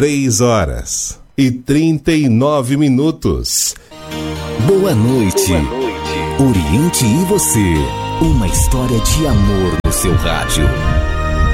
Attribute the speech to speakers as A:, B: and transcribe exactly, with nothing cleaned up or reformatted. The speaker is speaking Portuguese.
A: Três horas e trinta e nove minutos.
B: Boa noite. Boa noite. Oriente e você. Uma história de amor no seu rádio.